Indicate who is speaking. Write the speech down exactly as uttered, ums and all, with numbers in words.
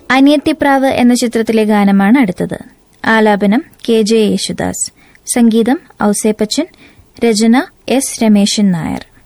Speaker 1: അനിയത്തിപ്രാവ് എന്ന ചിത്രത്തിലെ ഗാനമാണ് അടുത്തത്. ആലാപനം കെ ജെ യേശുദാസ്, സംഗീതം ഔസേപ്പച്ചൻ, രചന എസ് രമേശൻ നായർ.